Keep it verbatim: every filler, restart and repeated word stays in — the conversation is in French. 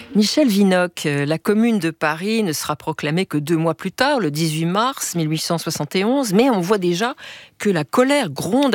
Michel Vinocq, la Commune de Paris ne sera proclamée que deux mois plus tard, le dix-huit mars mille huit cent soixante et onze, mais on voit déjà que la colère gronde